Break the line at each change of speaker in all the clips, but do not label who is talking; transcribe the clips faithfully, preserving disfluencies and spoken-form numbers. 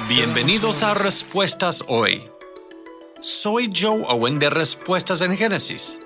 Bienvenidos a Respuestas Hoy. Soy Joe Owen de Respuestas en Génesis.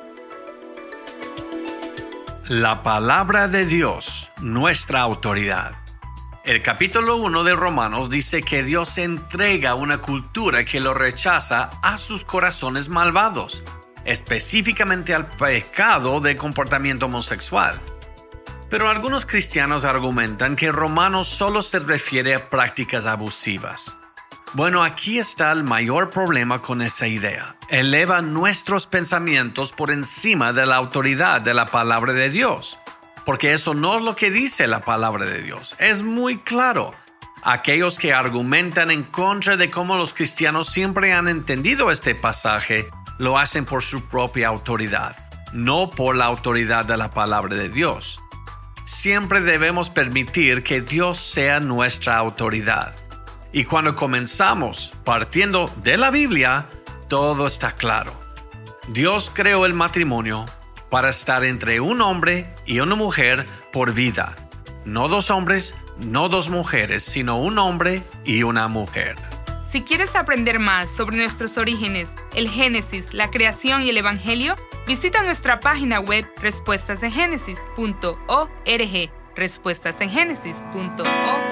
La palabra de Dios, nuestra autoridad. El capítulo uno de Romanos dice que Dios entrega una cultura que lo rechaza a sus corazones malvados, específicamente al pecado de comportamiento homosexual. Pero algunos cristianos argumentan que Romanos solo se refiere a prácticas abusivas. Bueno, aquí está el mayor problema con esa idea. Eleva nuestros pensamientos por encima de la autoridad de la palabra de Dios. Porque eso no es lo que dice la palabra de Dios. Es muy claro. Aquellos que argumentan en contra de cómo los cristianos siempre han entendido este pasaje, lo hacen por su propia autoridad, no por la autoridad de la palabra de Dios. Siempre debemos permitir que Dios sea nuestra autoridad. Y cuando comenzamos partiendo de la Biblia, todo está claro. Dios creó el matrimonio para estar entre un hombre y una mujer por vida. No dos hombres, no dos mujeres, sino un hombre y una mujer.
Si quieres aprender más sobre nuestros orígenes, el Génesis, la creación y el Evangelio, visita nuestra página web respuestas en génesis punto org, respuestas en génesis punto org.